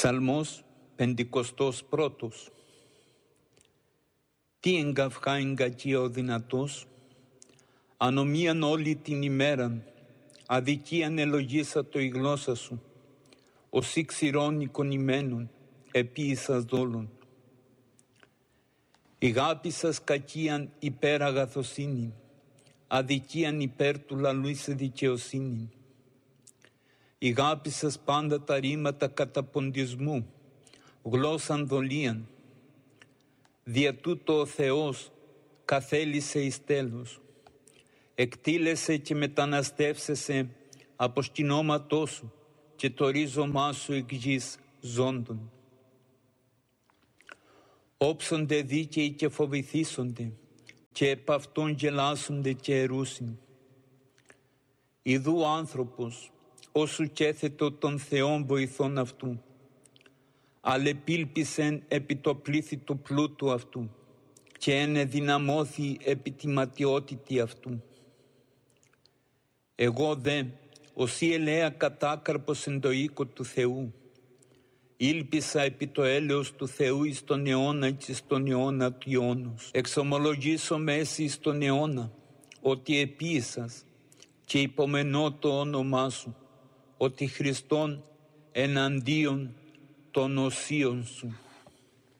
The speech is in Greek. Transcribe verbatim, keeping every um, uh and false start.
Ψαλμός πεντηκοστός πρώτος. Τι εγκαυχά εγκακία ο δυνατός, ανομίαν όλη την ημέραν, αδικίαν ελογίσατο η γλώσσα σου, οσί ξηρών εικονημένων, επίησας δόλων. Ηγάπησας κακίαν υπέρ αγαθοσύνην, αδικίαν υπέρ του λαλού σε δικαιοσύνην. Ηγάπησας πάντα τα ρήματα καταποντισμού, γλώσσαν δολίαν. Δια τούτο ο Θεός καθέλησε εις τέλος. Εκτήλεσαι και μεταναστεύσεσαι από σκηνώματό σου και το ρίζωμά σου εκ γης ζώντων. Όψονται δίκαιοι και φοβηθήσονται και επ' αυτόν γελάσονται και ερούσιν. Ιδού ο άνθρωπος όσου κέθετο τον Θεόν βοηθών αυτού, αλεπίλπισεν επί το πλήθη του πλούτου αυτού και ενεδυναμώθη επί τη ματιότητη αυτού. Εγώ δε, όσοι ελέα κατάκαρπος εν το οίκο του Θεού, ήλπισα επί το έλεος του Θεού εις τον αιώνα και στον αιώνα του αιώνος. Εξομολογήσω με εσύ εις τον αιώνα, ότι επίησας και υπομενώ το όνομά σου, ότι Χριστόν εναντίον των οσίων σου.